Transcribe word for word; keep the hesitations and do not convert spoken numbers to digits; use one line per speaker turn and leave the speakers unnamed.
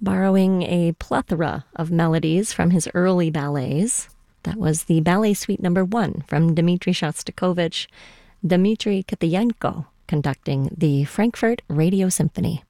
borrowing a plethora of melodies from his early ballets. That was the Ballet Suite Number One from Dmitri Shostakovich, Dmitri Kitayenko conducting the Frankfurt Radio Symphony.